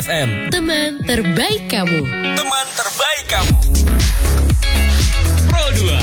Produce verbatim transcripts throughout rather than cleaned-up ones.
F M. Teman terbaik kamu. Teman terbaik kamu. Pro dua.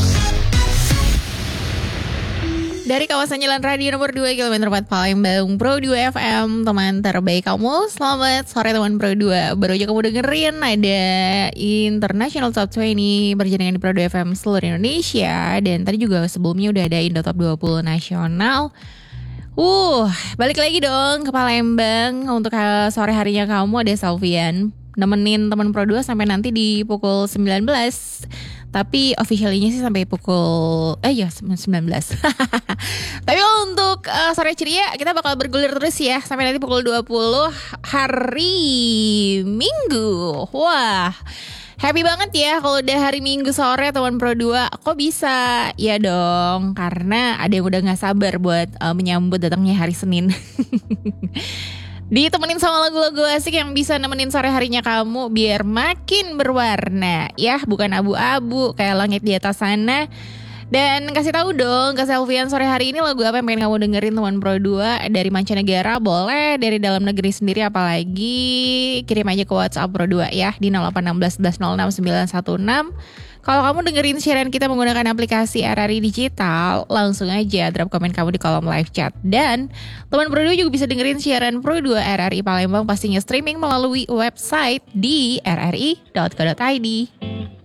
Dari kawasan Jalan Radio nomor dua kilometer empat Palembang, Pro dua F M, teman terbaik kamu. Selamat sore teman Pro dua. Baru aja kamu dengerin ada International Top dua puluh berjaringan di Pro dua F M seluruh Indonesia. Dan tadi juga sebelumnya udah ada Indo Top dua puluh nasional. Uh, balik lagi dong ke Palembang. Untuk sore harinya kamu ada Salvian nemenin teman Pro dua sampai nanti di pukul sembilan belas. Tapi officially-nya sih sampai pukul eh ya sembilan belas. Tapi untuk uh, sore ceria kita bakal bergulir terus ya sampai nanti pukul dua puluh hari Minggu. Wah, happy banget ya kalau udah hari Minggu sore teman Pro dua. Kok bisa? Ya dong, karena ada yang udah gak sabar buat uh, menyambut datangnya hari Senin. Ditemenin sama lagu-lagu asik yang bisa nemenin sore harinya kamu biar makin berwarna. Ya, bukan abu-abu kayak langit di atas sana. Dan kasih tahu dong ke Selvian sore hari ini lagu apa yang pengen kamu dengerin teman Pro dua. Dari mancanegara boleh, dari dalam negeri sendiri apalagi. Kirim aja ke WhatsApp Pro dua ya di nol delapan satu enam satu satu nol enam sembilan satu enam. Kalau kamu dengerin siaran kita menggunakan aplikasi R R I Digital, langsung aja drop komen kamu di kolom live chat. Dan teman Pro dua juga bisa dengerin siaran Pro dua R R I Palembang pastinya streaming melalui website di r r i dot co dot i d.